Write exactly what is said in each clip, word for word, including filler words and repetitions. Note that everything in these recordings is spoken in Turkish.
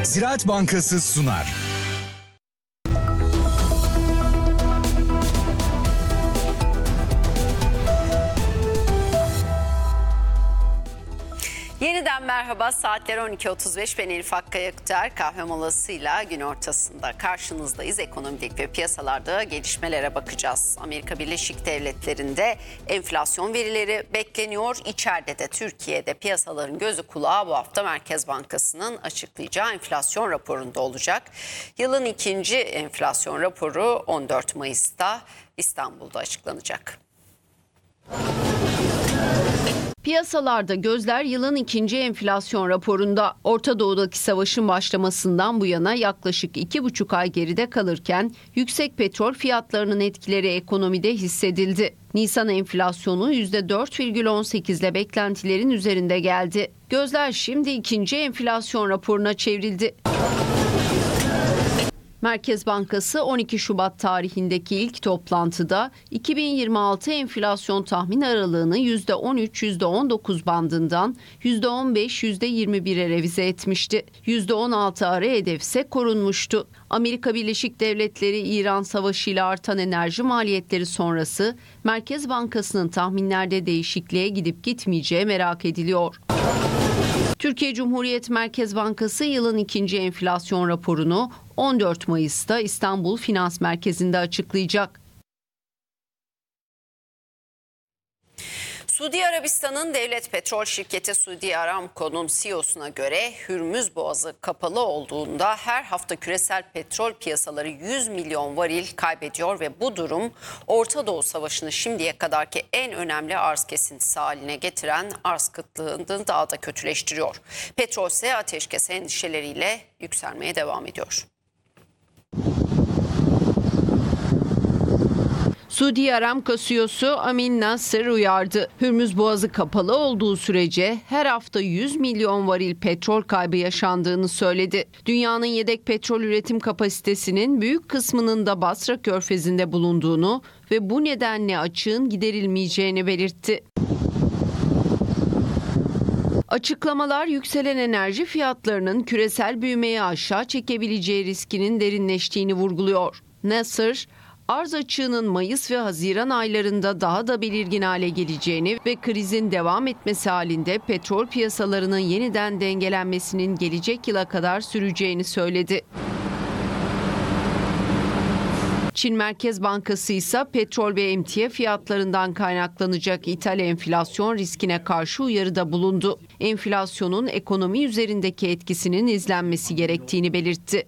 Ziraat Bankası sunar. Yeniden merhaba. Saatler on iki otuz beş. Ben Elif Hakkaya Yakıter. Kahve molasıyla gün ortasında karşınızdayız. Ekonomik ve piyasalarda gelişmelere bakacağız. Amerika Birleşik Devletleri'nde enflasyon verileri bekleniyor. İçeride de Türkiye'de piyasaların gözü kulağı bu hafta Merkez Bankası'nın açıklayacağı enflasyon raporunda olacak. Yılın ikinci enflasyon raporu on dört Mayıs'ta İstanbul'da açıklanacak. Piyasalarda gözler yılın ikinci enflasyon raporunda. Orta Doğu'daki savaşın başlamasından bu yana yaklaşık iki buçuk ay geride kalırken yüksek petrol fiyatlarının etkileri ekonomide hissedildi. Nisan enflasyonu yüzde dört virgül on sekiz ile beklentilerin üzerinde geldi. Gözler şimdi ikinci enflasyon raporuna çevrildi. Merkez Bankası on iki Şubat tarihindeki ilk toplantıda iki bin yirmi altı enflasyon tahmin aralığını yüzde on üç yüzde on dokuz bandından yüzde on beş yüzde yirmi bire revize etmişti. yüzde on altı ara hedef ise korunmuştu. Amerika Birleşik Devletleri İran Savaşı ile artan enerji maliyetleri sonrası Merkez Bankası'nın tahminlerde değişikliğe gidip gitmeyeceği merak ediliyor. Türkiye Cumhuriyet Merkez Bankası yılın ikinci enflasyon raporunu on dört Mayıs'ta İstanbul Finans Merkezi'nde açıklayacak. Suudi Arabistan'ın devlet petrol şirketi Suudi Aramco'nun C E O'suna göre Hürmüz Boğazı kapalı olduğunda her hafta küresel petrol piyasaları yüz milyon varil kaybediyor ve bu durum Orta Doğu Savaşı'nı şimdiye kadarki en önemli arz kesintisi haline getiren arz kıtlığını daha da kötüleştiriyor. Petrol ise ateşkes endişeleriyle yükselmeye devam ediyor. Suudi Aramco C E O'su Amin Nasser uyardı. Hürmüz Boğazı kapalı olduğu sürece her hafta yüz milyon varil petrol kaybı yaşandığını söyledi. Dünyanın yedek petrol üretim kapasitesinin büyük kısmının da Basra Körfezi'nde bulunduğunu ve bu nedenle açığın giderilmeyeceğini belirtti. Açıklamalar yükselen enerji fiyatlarının küresel büyümeyi aşağı çekebileceği riskinin derinleştiğini vurguluyor. Nasser, arz açığının Mayıs ve Haziran aylarında daha da belirgin hale geleceğini ve krizin devam etmesi halinde petrol piyasalarının yeniden dengelenmesinin gelecek yıla kadar süreceğini söyledi. Çin Merkez Bankası ise petrol ve emtia fiyatlarından kaynaklanacak ithal enflasyon riskine karşı uyarıda bulundu. Enflasyonun ekonomi üzerindeki etkisinin izlenmesi gerektiğini belirtti.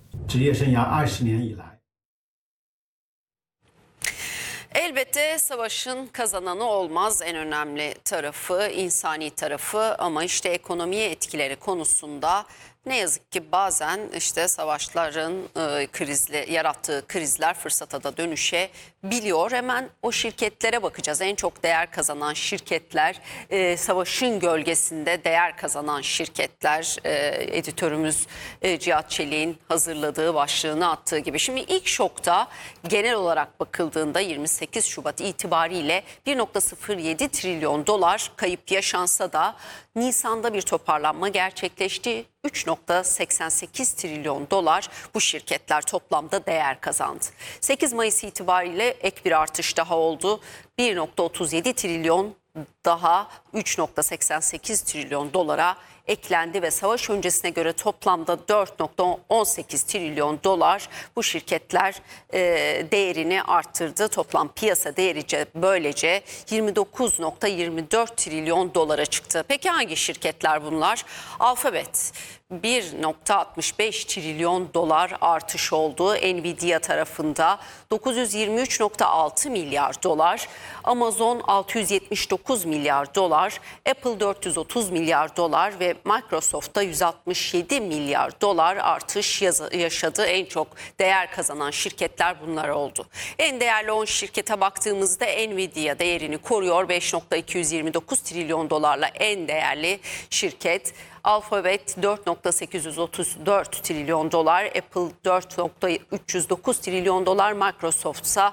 Elbette savaşın kazananı olmaz, en önemli tarafı, insani tarafı, ama işte ekonomiye etkileri konusunda ne yazık ki bazen işte savaşların e, krizle yarattığı krizler fırsata da dönüşebiliyor. Hemen o şirketlere bakacağız. En çok değer kazanan şirketler, e, savaşın gölgesinde değer kazanan şirketler. E, editörümüz e, Cihat Çelik'in hazırladığı, başlığını attığı gibi. Şimdi ilk şokta genel olarak bakıldığında yirmi sekiz Şubat itibariyle bir virgül sıfır yedi trilyon dolar kayıp yaşansa da Nisan'da bir toparlanma gerçekleşti. üç virgül seksen sekiz trilyon dolar bu şirketler toplamda değer kazandı. sekiz Mayıs itibariyle ek bir artış daha oldu. bir virgül otuz yedi trilyon daha üç virgül seksen sekiz trilyon dolara eklendi ve savaş öncesine göre toplamda dört virgül on sekiz trilyon dolar bu şirketler e, değerini arttırdı. Toplam piyasa değeri böylece yirmi dokuz virgül yirmi dört trilyon dolara çıktı. Peki hangi şirketler bunlar? Alphabet bir virgül altmış beş trilyon dolar artış oldu. Nvidia tarafında dokuz yüz yirmi üç virgül altı milyar dolar, Amazon altı yüz yetmiş dokuz milyar dolar, Apple dört yüz otuz milyar dolar ve Microsoft'ta yüz altmış yedi milyar dolar artış yaşadı. En çok değer kazanan şirketler bunlar oldu. En değerli on şirkete baktığımızda Nvidia değerini koruyor. beş virgül iki yüz yirmi dokuz trilyon dolarla en değerli şirket. Alphabet dört nokta sekiz yüz otuz dört trilyon dolar, Apple dört nokta üç yüz dokuz trilyon dolar, Microsoft ise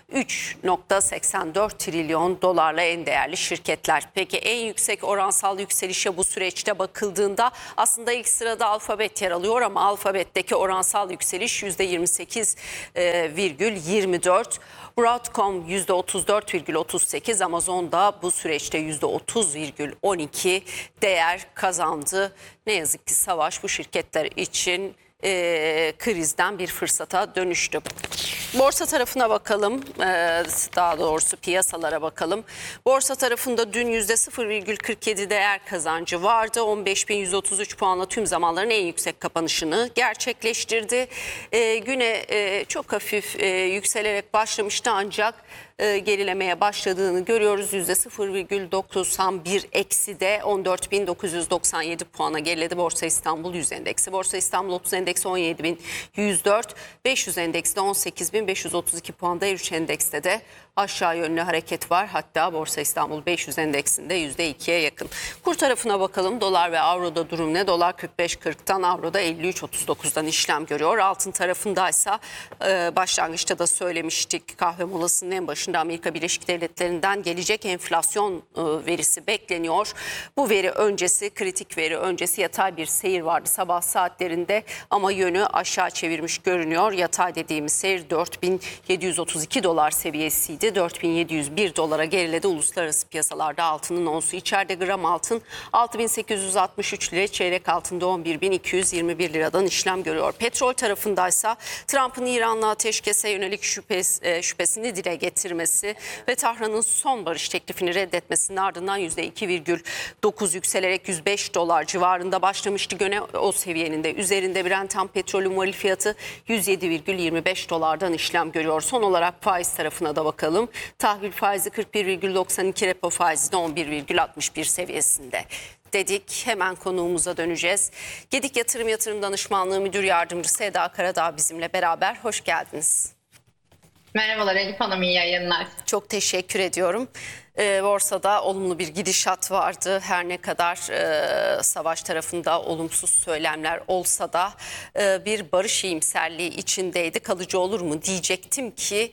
üç nokta seksen dört trilyon dolarla en değerli şirketler. Peki en yüksek oransal yükselişe bu süreçte bakıldığında aslında ilk sırada Alphabet yer alıyor ama Alphabet'teki oransal yükseliş yüzde yirmi sekiz virgül yirmi dört. Broadcom yüzde otuz dört virgül otuz sekiz, Amazon da bu süreçte yüzde otuz virgül on iki değer kazandı. Ne yazık ki savaş bu şirketler için e, krizden bir fırsata dönüştü. Borsa tarafına bakalım, daha doğrusu piyasalara bakalım. Borsa tarafında dün yüzde sıfır virgül kırk yedi değer kazancı vardı. on beş bin yüz otuz üç puanla tüm zamanların en yüksek kapanışını gerçekleştirdi. E, güne e, çok hafif e, yükselerek başlamıştı ancak e, gerilemeye başladığını görüyoruz. yüzde sıfır virgül doksan bir eksi de on dört bin dokuz yüz doksan yedi puana geriledi Borsa İstanbul yüz endeksi. Borsa İstanbul otuz endeksi on yedi bin yüz dört, beş yüz endeksi de on sekiz bin beş yüz otuz iki puanda, üç endekste de aşağı yönlü hareket var. Hatta Borsa İstanbul beş yüz endeksinde yüzde ikiye yakın. Kur tarafına bakalım. Dolar ve avroda durum ne? Dolar kırk beş kırktan, avroda elli üç otuz dokuzdan işlem görüyor. Altın tarafındaysa e, başlangıçta da söylemiştik, kahve molasının en başında Amerika Birleşik Devletleri'nden gelecek enflasyon e, verisi bekleniyor. Bu veri öncesi, kritik veri öncesi yatay bir seyir vardı sabah saatlerinde ama yönü aşağı çevirmiş görünüyor. Yatay dediğimiz seyir dört bin yedi yüz otuz iki dolar seviyesiydi. dört bin yedi yüz bir dolara geriledi. Uluslararası piyasalarda altının onsu içeride, gram altın altı bin sekiz yüz altmış üç lira, çeyrek altında on bir bin iki yüz yirmi bir liradan işlem görüyor. Petrol tarafındaysa Trump'ın İran'la ateşkese yönelik şüphes, şüphesini dile getirmesi ve Tahran'ın son barış teklifini reddetmesinin ardından yüzde iki virgül dokuz yükselerek yüz beş dolar civarında başlamıştı. Gene o seviyenin de üzerinde Brent tam petrolün varil fiyatı yüz yedi virgül yirmi beş dolardan işlem görüyor. Son olarak faiz tarafına da bakalım. Tahvil faizi kırk bir virgül doksan iki, repo faizi de on bir virgül altmış bir seviyesinde dedik. Hemen konuğumuza döneceğiz. Gedik Yatırım Yatırım Danışmanlığı Müdür Yardımcısı Eda Karadağ bizimle beraber. Hoş geldiniz. Merhabalar Elif Hanım, iyi yayınlar. Çok teşekkür ediyorum. E, borsada olumlu bir gidişat vardı. Her ne kadar e, savaş tarafında olumsuz söylemler olsa da e, bir barış iyimserliği içindeydi. Kalıcı olur mu diyecektim ki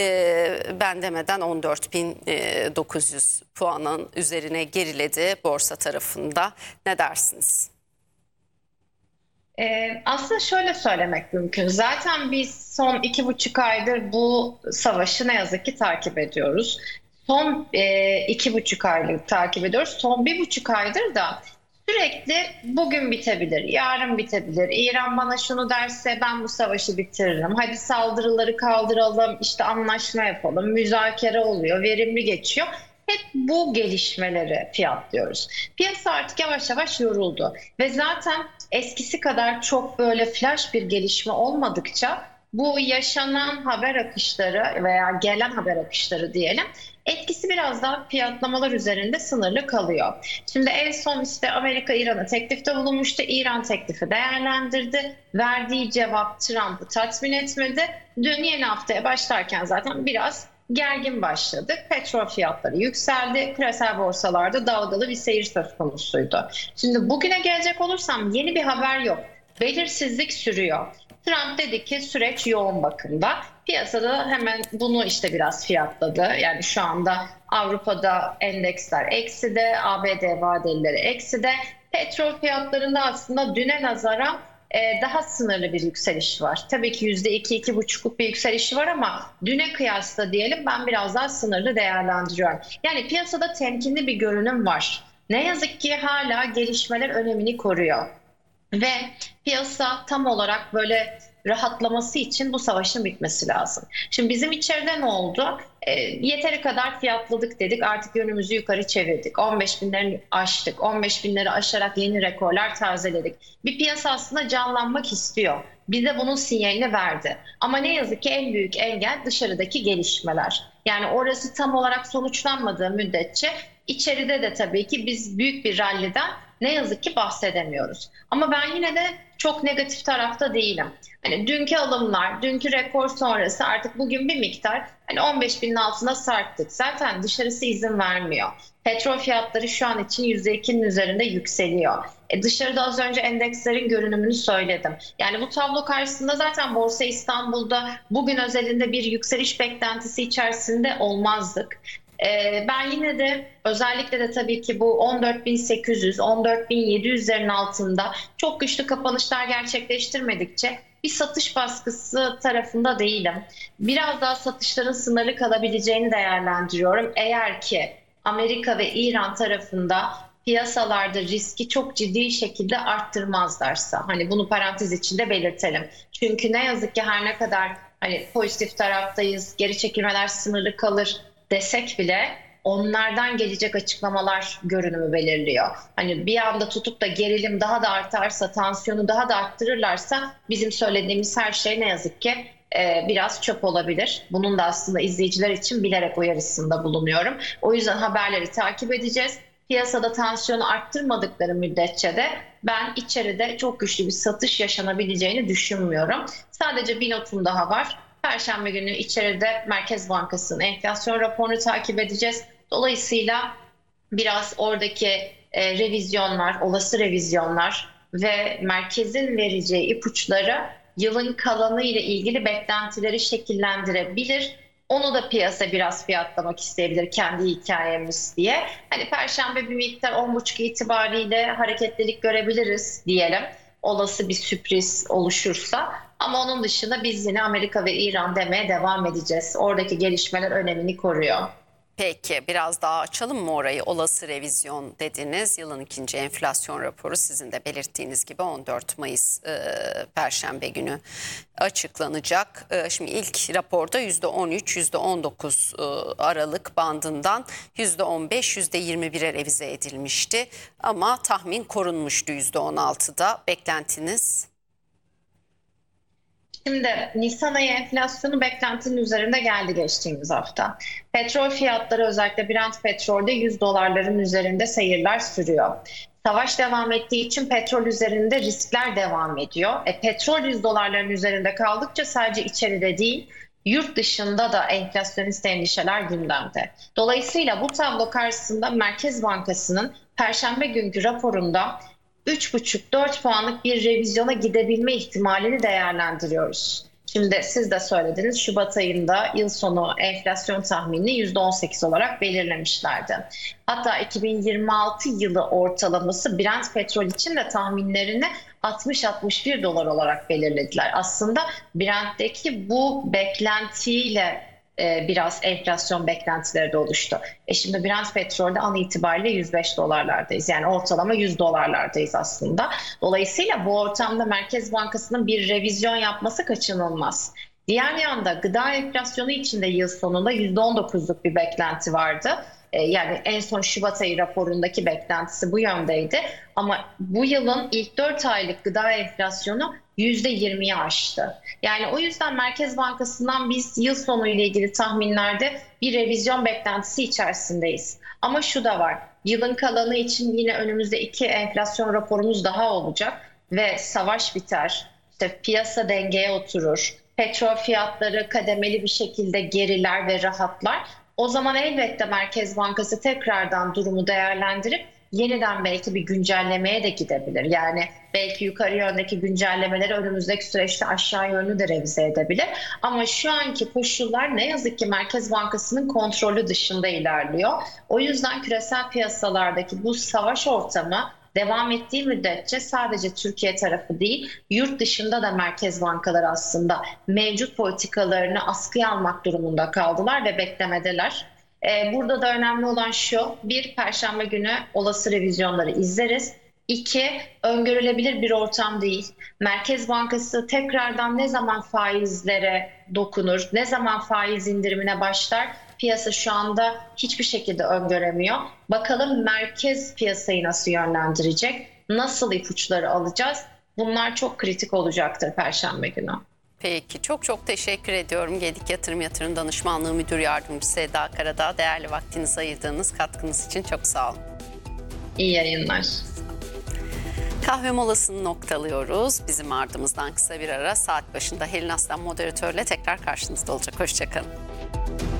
e, ben demeden on dört bin dokuz yüz puanın üzerine geriledi borsa tarafında. Ne dersiniz? Ee, aslında şöyle söylemek mümkün. Zaten biz son iki buçuk aydır bu savaşı ne yazık ki takip ediyoruz. Son e, iki buçuk aylık takip ediyoruz. Son bir buçuk aydır da sürekli bugün bitebilir, yarın bitebilir. İran bana şunu derse ben bu savaşı bitiririm. Hadi saldırıları kaldıralım, işte anlaşma yapalım, müzakere oluyor, verimli geçiyor. Hep bu gelişmeleri fiyatlıyoruz. Piyasa artık yavaş yavaş yoruldu ve zaten eskisi kadar çok böyle flash bir gelişme olmadıkça bu yaşanan haber akışları veya gelen haber akışları diyelim, etkisi biraz daha fiyatlamalar üzerinde sınırlı kalıyor. Şimdi en son işte Amerika İran'a teklifte bulunmuştu. İran teklifi değerlendirdi. Verdiği cevap Trump'ı tatmin etmedi. Dün yeni haftaya başlarken zaten biraz gergin başladık. Petrol fiyatları yükseldi. Küresel borsalarda dalgalı bir seyir söz konusuydu. Şimdi bugüne gelecek olursam yeni bir haber yok. Belirsizlik sürüyor. Trump dedi ki süreç yoğun bakımda. Piyasada hemen bunu işte biraz fiyatladı. Yani şu anda Avrupa'da endeksler ekside, A B D vadelileri ekside. Petrol fiyatlarında aslında düne nazaran daha sınırlı bir yükseliş var. Tabii ki yüzde iki iki buçukluk bir yükselişi var ama düne kıyasla diyelim ben biraz daha sınırlı değerlendiriyorum. Yani piyasada temkinli bir görünüm var. Ne yazık ki hala gelişmeler önemini koruyor. Ve piyasa tam olarak böyle rahatlaması için bu savaşın bitmesi lazım. Şimdi bizim içeride ne oldu? E, yeteri kadar fiyatladık dedik, artık yönümüzü yukarı çevirdik. on beş binleri aştık. on beş binleri aşarak yeni rekorlar tazeledik. Bir piyasa aslında canlanmak istiyor. Bize bunun sinyalini verdi. Ama ne yazık ki en büyük engel dışarıdaki gelişmeler. Yani orası tam olarak sonuçlanmadığı müddetçe içeride de tabii ki biz büyük bir ralliden ne yazık ki bahsedemiyoruz. Ama ben yine de çok negatif tarafta değilim. Hani dünkü alımlar, dünkü rekor sonrası artık bugün bir miktar hani on beş binin altına sarktık. Zaten dışarısı izin vermiyor. Petrol fiyatları şu an için yüzde ikinin üzerinde yükseliyor. E dışarıda az önce endekslerin görünümünü söyledim. Yani bu tablo karşısında zaten Borsa İstanbul'da bugün özelinde bir yükseliş beklentisi içerisinde olmazdık. Ee, ben yine de özellikle de tabii ki bu on dört bin sekiz yüz, on dört bin yedi yüzlerin altında çok güçlü kapanışlar gerçekleştirmedikçe bir satış baskısı tarafında değilim. Biraz daha satışların sınırlı kalabileceğini değerlendiriyorum. Eğer ki Amerika ve İran tarafında piyasalarda riski çok ciddi şekilde arttırmazlarsa, hani bunu parantez içinde belirtelim. Çünkü ne yazık ki her ne kadar hani pozitif taraftayız, geri çekilmeler sınırlı kalır desek bile onlardan gelecek açıklamalar görünümü belirliyor. Hani bir anda tutup da gerilim daha da artarsa, tansiyonu daha da arttırırlarsa bizim söylediğimiz her şey ne yazık ki e, biraz çöp olabilir. Bunun da aslında izleyiciler için bilerek uyarısında bulunuyorum. O yüzden haberleri takip edeceğiz. Piyasada tansiyonu arttırmadıkları müddetçe de ben içeride çok güçlü bir satış yaşanabileceğini düşünmüyorum. Sadece bir notum daha var. Perşembe günü içeride Merkez Bankası'nın enflasyon raporunu takip edeceğiz. Dolayısıyla biraz oradaki e, revizyonlar, olası revizyonlar ve merkezin vereceği ipuçları yılın kalanı ile ilgili beklentileri şekillendirebilir. Onu da piyasa biraz fiyatlamak isteyebilir kendi hikayemiz diye. Hani Perşembe bir miktar on buçuk itibariyle hareketlilik görebiliriz diyelim. Olası bir sürpriz oluşursa. Ama onun dışında biz yine Amerika ve İran demeye devam edeceğiz. Oradaki gelişmeler önemini koruyor. Peki biraz daha açalım mı orayı? Olası revizyon dediniz. Yılın ikinci enflasyon raporu sizin de belirttiğiniz gibi on dört Mayıs e, Perşembe günü açıklanacak. E, şimdi ilk raporda yüzde on üç, yüzde on dokuz e, Aralık bandından yüzde on beş, yüzde yirmi bire revize edilmişti. Ama tahmin korunmuştu yüzde on altıda. Beklentiniz? Şimdi Nisan ayı enflasyonu beklentinin üzerinde geldi geçtiğimiz hafta. Petrol fiyatları özellikle Brent petrolde yüz dolarların üzerinde seyirler sürüyor. Savaş devam ettiği için petrol üzerinde riskler devam ediyor. E, petrol yüz dolarların üzerinde kaldıkça sadece içeride değil, yurt dışında da enflasyonist endişeler gündemde. Dolayısıyla bu tablo karşısında Merkez Bankası'nın Perşembe günkü raporunda üç buçuk dört puanlık bir revizyona gidebilme ihtimalini değerlendiriyoruz. Şimdi siz de söylediniz, Şubat ayında yıl sonu enflasyon tahminini yüzde on sekiz olarak belirlemişlerdi. Hatta iki bin yirmi altı yılı ortalaması Brent petrol için de tahminlerini altmış altmış bir dolar olarak belirlediler. Aslında Brent'teki bu beklentiyle biraz enflasyon beklentileri de oluştu. E şimdi Brent petrolde an itibariyle yüz beş dolarlardayız. Yani ortalama yüz dolarlardayız aslında. Dolayısıyla bu ortamda Merkez Bankası'nın bir revizyon yapması kaçınılmaz. Diğer yanda gıda enflasyonu için de yıl sonunda yüzde on dokuzluk bir beklenti vardı. Yani en son Şubat ayı raporundaki beklentisi bu yöndeydi. Ama bu yılın ilk dört aylık gıda enflasyonu yüzde yirmiyi aştı. Yani o yüzden Merkez Bankası'ndan biz yıl sonu ile ilgili tahminlerde bir revizyon beklentisi içerisindeyiz. Ama şu da var, yılın kalanı için yine önümüzde iki enflasyon raporumuz daha olacak ve savaş biter, işte piyasa dengeye oturur, petrol fiyatları kademeli bir şekilde geriler ve rahatlar. O zaman elbette Merkez Bankası tekrardan durumu değerlendirip yeniden belki bir güncellemeye de gidebilir. Yani belki yukarı yöndeki güncellemeleri önümüzdeki süreçte aşağı yönlü de revize edebilir. Ama şu anki koşullar ne yazık ki Merkez Bankası'nın kontrolü dışında ilerliyor. O yüzden küresel piyasalardaki bu savaş ortamı devam ettiği müddetçe sadece Türkiye tarafı değil, yurt dışında da merkez bankaları aslında mevcut politikalarını askıya almak durumunda kaldılar ve beklemedeler. Burada da önemli olan şu, bir, Perşembe günü olası revizyonları izleriz. İki, öngörülebilir bir ortam değil. Merkez Bankası tekrardan ne zaman faizlere dokunur, ne zaman faiz indirimine başlar? Piyasa şu anda hiçbir şekilde öngöremiyor. Bakalım merkez piyasayı nasıl yönlendirecek, nasıl ipuçları alacağız? Bunlar çok kritik olacaktır Perşembe günü. Peki, çok çok teşekkür ediyorum. Gedik Yatırım Yatırım Danışmanlığı Müdür Yardımcısı Seda Karadağ. Değerli vaktinizi ayırdığınız katkınız için çok sağ olun. İyi yayınlar. Kahve molasını noktalıyoruz. Bizim ardımızdan kısa bir ara, saat başında Helin Aslan moderatörle tekrar karşınızda olacak. Hoşçakalın.